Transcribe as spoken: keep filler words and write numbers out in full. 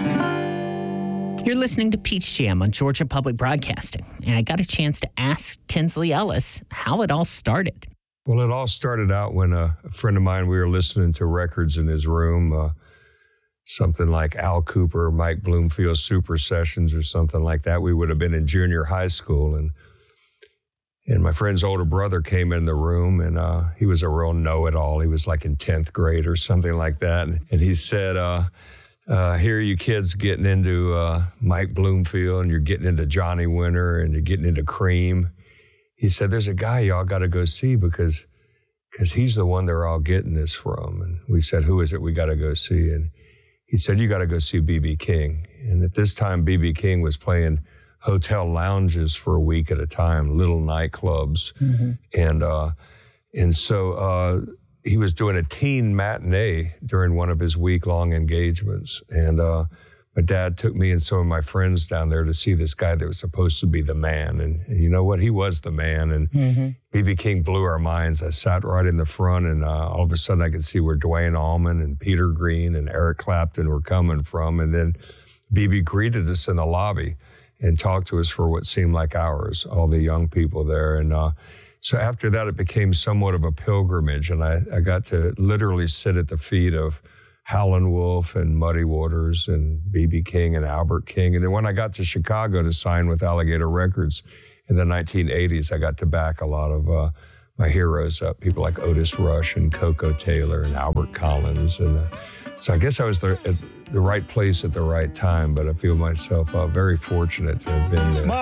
You're listening to Peach Jam on Georgia Public Broadcasting, and I got a chance to ask Tinsley Ellis how it all started. Well, it all started out when a, a friend of mine, we were listening to records in his room, uh, something like Al Cooper, Mike Bloomfield Super Sessions or something like that. We would have been in junior high school, and and my friend's older brother came in the room, and uh, he was a real know-it-all. He was like in tenth grade or something like that, and, and he said, uh, uh, here are you kids getting into uh, Mike Bloomfield, and you're getting into Johnny Winter, and you're getting into Cream. He said, there's a guy y'all got to go see because because he's the one they're all getting this from. And we said, who is it we got to go see? And he said, you got to go see B B King. And at this time, B B King was playing hotel lounges for a week at a time, little nightclubs. Mm-hmm. And uh, and so uh, he was doing a teen matinee during one of his week-long engagements. And uh, my dad took me and some of my friends down there to see this guy that was supposed to be the man. And, and you know what? He was the man. And mm-hmm. B B King blew our minds. I sat right in the front, and uh, all of a sudden I could see where Duane Allman and Peter Green and Eric Clapton were coming from. And then B B greeted us in the lobby and talked to us for what seemed like hours, all the young people there. And uh, so after that, it became somewhat of a pilgrimage. And I, I got to literally sit at the feet of Howlin' Wolf and Muddy Waters and B B King and Albert King. And then when I got to Chicago to sign with Alligator Records in the nineteen eighties, I got to back a lot of uh, my heroes up, people like Otis Rush and Coco Taylor and Albert Collins. And uh, so I guess I was the, at the right place at the right time, but I feel myself uh, very fortunate to have been there.